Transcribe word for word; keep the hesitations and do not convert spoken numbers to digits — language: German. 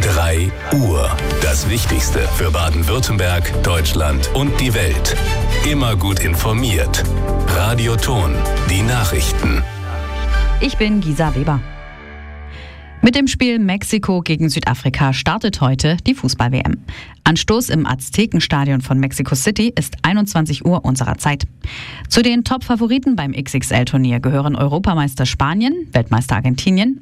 drei Uhr. Das Wichtigste für Baden-Württemberg, Deutschland und die Welt. Immer gut informiert. Radio Thon, die Nachrichten. Ich bin Gisa Weber. Mit dem Spiel Mexiko gegen Südafrika startet heute die Fußball-W M. Anstoß im Aztekenstadion von Mexico City ist einundzwanzig Uhr unserer Zeit. Zu den Top-Favoriten beim X X L-Turnier gehören Europameister Spanien, Weltmeister Argentinien